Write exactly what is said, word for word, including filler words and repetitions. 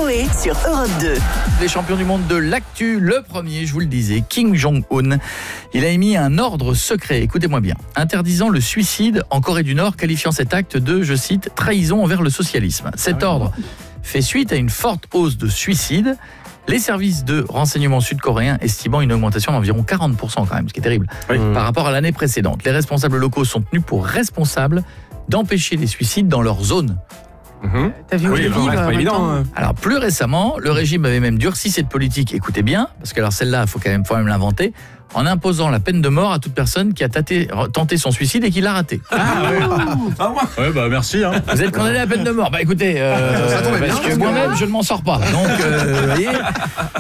Coé sur Europe deux. Les champions du monde de l'actu, le premier, je vous le disais, Kim Jong-un. Il a émis un ordre secret, écoutez-moi bien, interdisant le suicide en Corée du Nord, qualifiant cet acte de, je cite, trahison envers le socialisme. Cet ordre fait suite à une forte hausse de suicides. Les services de renseignement sud-coréens estimant une augmentation d'environ quarante pour cent quand même, ce qui est terrible, oui. par rapport à l'année précédente. Les responsables locaux sont tenus pour responsables d'empêcher les suicides dans leur zone. Mmh. T'as vu où oui, le livre, c'est pas évident. Hein. Alors plus récemment, le régime avait même durci cette politique, écoutez bien, parce que alors celle-là, il faut quand même, faut quand même l'inventer, en imposant la peine de mort à toute personne qui a tâté, tenté son suicide et qui l'a raté. Ah ouais, ah, ouais. ouais bah merci. Hein. Vous êtes condamné à la peine de mort. Bah écoutez, euh, ça tombe parce bien, que moi-même, je ne m'en sors pas. Donc, euh, vous voyez.